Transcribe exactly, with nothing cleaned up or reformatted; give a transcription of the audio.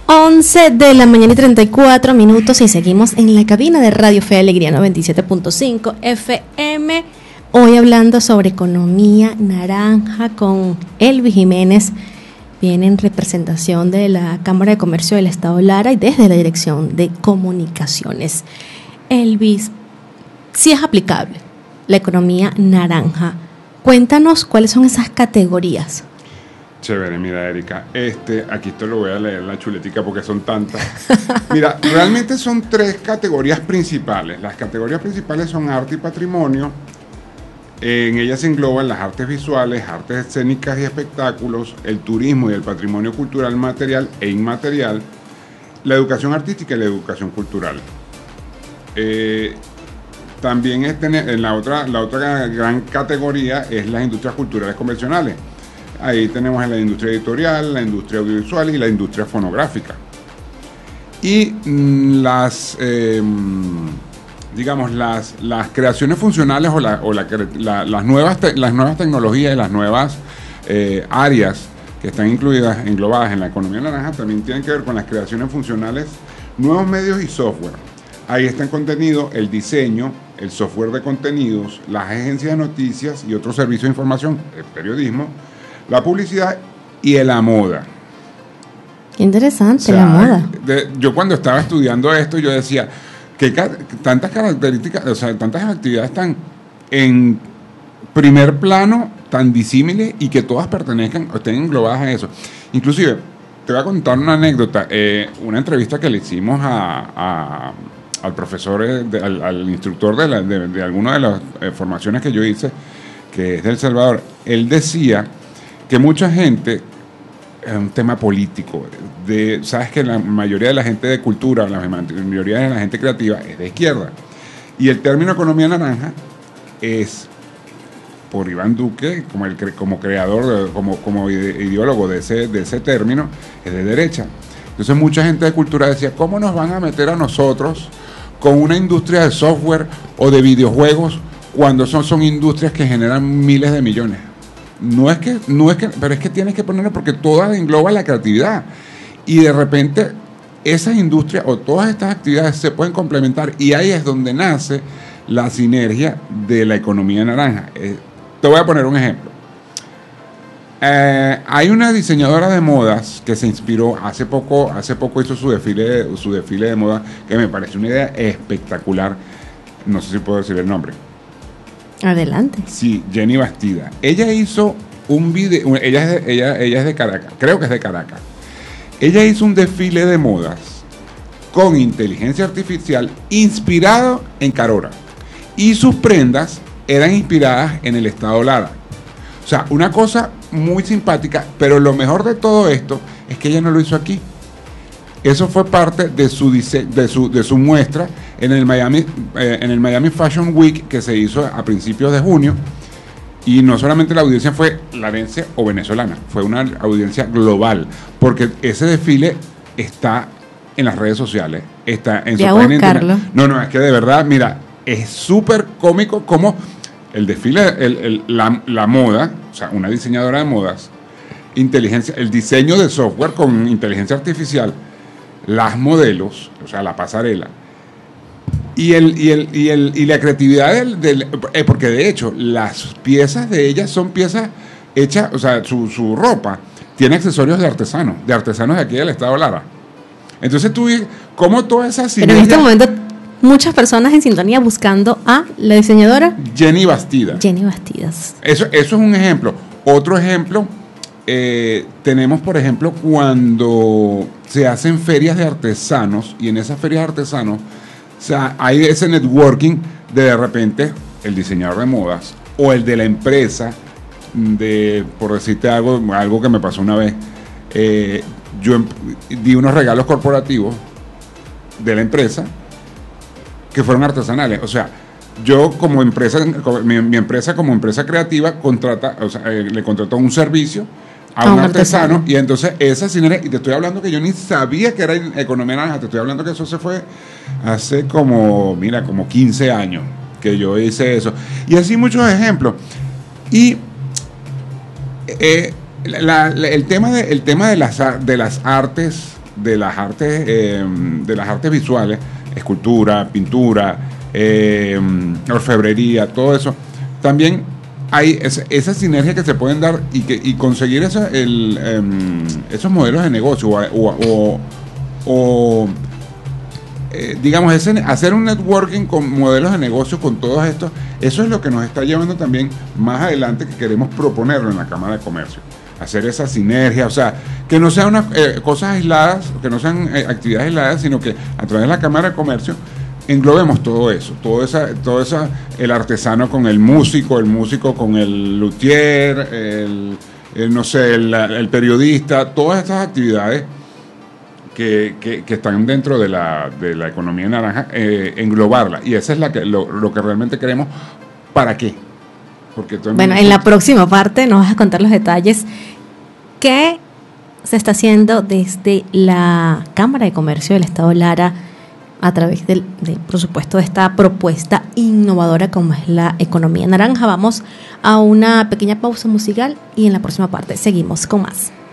once de la mañana y treinta y cuatro minutos y seguimos en la cabina de Radio Fe y Alegría noventa y siete punto cinco F M. Hoy hablando sobre economía naranja con Elvis Jiménez. Viene en representación de la Cámara de Comercio del Estado Lara y desde la Dirección de Comunicaciones. Elvis, si es aplicable la economía naranja, cuéntanos cuáles son esas categorías. Chévere, mira, Erika, este, aquí te lo voy a leer la chuletica porque son tantas. Mira, realmente son tres categorías principales. Las categorías principales son arte y patrimonio. En ellas se engloban las artes visuales, artes escénicas y espectáculos, el turismo y el patrimonio cultural material e inmaterial, la educación artística y la educación cultural. Eh, también es tener, en la otra, la otra gran categoría es las industrias culturales convencionales. Ahí tenemos la industria editorial, la industria audiovisual y la industria fonográfica. Y mmm, las... Eh, digamos, las, las creaciones funcionales o, la, o la, la, las, nuevas te, las nuevas tecnologías y las nuevas eh, áreas que están incluidas, englobadas en la economía naranja, también tienen que ver con las creaciones funcionales, nuevos medios y software. Ahí está en contenido el diseño, el software de contenidos, las agencias de noticias y otros servicios de información, el periodismo, la publicidad y la moda. Qué interesante, o sea, la moda. De, yo cuando estaba estudiando esto, yo decía... que tantas características, o sea, tantas actividades tan en primer plano, tan disímiles y que todas pertenezcan o estén englobadas en eso. Inclusive, te voy a contar una anécdota, eh, una entrevista que le hicimos a, a, al profesor, eh, de, al, al instructor de, la, de, de alguna de las eh, formaciones que yo hice, que es de El Salvador. Él decía que mucha gente, es un tema político, de, sabes que la mayoría de la gente de cultura, la mayoría de la gente creativa es de izquierda, y el término economía naranja es por Iván Duque como, el, como creador, como, como ideólogo de ese, de ese término, es de derecha. Entonces mucha gente de cultura decía, ¿cómo nos van a meter a nosotros con una industria de software o de videojuegos cuando son, son industrias que generan miles de millones? No es que, no es que, pero es que tienes que ponerlo porque todas engloban la creatividad. Y de repente esas industrias o todas estas actividades se pueden complementar y ahí es donde nace la sinergia de la economía naranja. Eh, te voy a poner un ejemplo. Eh, hay una diseñadora de modas que se inspiró, hace poco, hace poco hizo su desfile, su desfile de moda, que me parece una idea espectacular. No sé si puedo decir el nombre. Adelante. Sí, Jenny Bastida. Ella hizo un video, ella es de, ella, ella es de Caracas, creo que es de Caracas. Ella hizo un desfile de modas con inteligencia artificial inspirado en Carora. Y sus prendas eran inspiradas en el estado Lara. O sea, una cosa muy simpática, pero lo mejor de todo esto es que ella no lo hizo aquí. Eso fue parte de su, dise- de su, de su muestra en el, Miami, eh, en el Miami Fashion Week que se hizo a principios de junio. Y no solamente la audiencia fue larense o venezolana, fue una audiencia global, porque ese desfile está en las redes sociales, está en su página internet. No, no, es que de verdad, mira, es súper cómico como el desfile, el, el, la, la moda, o sea, una diseñadora de modas, inteligencia, el diseño de software con inteligencia artificial, las modelos, o sea, la pasarela, Y, el, y, el, y, el, y la creatividad del, del eh, porque de hecho las piezas de ellas son piezas hechas, o sea, su, su ropa tiene accesorios de artesanos, de artesanos de aquí del estado Lara. Entonces tú ves cómo toda esa sinergia... Pero en este momento muchas personas en sintonía buscando a la diseñadora Jenny Bastida. Jenny Bastidas. Eso, eso es un ejemplo. Otro ejemplo, eh, tenemos por ejemplo cuando se hacen ferias de artesanos y en esas ferias de artesanos, o sea, hay ese networking de de repente el diseñador de modas o el de la empresa, de, por decirte algo, algo que me pasó una vez, eh, yo di unos regalos corporativos de la empresa que fueron artesanales. O sea, yo como empresa, mi, mi empresa como empresa creativa contrata, o sea, eh, le contrató un servicio a un, un artesano, artesano, y entonces esa sinergia, y te estoy hablando que yo ni sabía que era economía naranja, te estoy hablando que eso se fue hace como, mira, como quince años que yo hice eso, y así muchos ejemplos. Y eh, la, la, el tema de, el tema de las, de las artes de las artes, eh, de las artes visuales, escultura, pintura, eh, orfebrería, todo eso, también hay esa, esa sinergia que se pueden dar y que y conseguir esa, el, um, esos modelos de negocio o, o, o eh, digamos, ese, hacer un networking con modelos de negocio con todos estos, eso es lo que nos está llevando también más adelante, que queremos proponerlo en la Cámara de Comercio. Hacer esa sinergia, o sea, que no sean unas eh, cosas aisladas, que no sean eh, actividades aisladas, sino que a través de la Cámara de Comercio englobemos todo eso, todo esa, todo esa, el artesano con el músico, el músico con el luthier, el, el no sé, el, el periodista, todas estas actividades que, que, que están dentro de la, de la economía naranja, eh, englobarla. Y esa es la que, lo, lo que realmente queremos. ¿Para qué? Porque todo el bueno, mundo... en la próxima parte nos vas a contar los detalles que se está haciendo desde la Cámara de Comercio del Estado Lara a través del, de, por supuesto, de esta propuesta innovadora como es la economía naranja. Vamos a una pequeña pausa musical y en la próxima parte seguimos con más.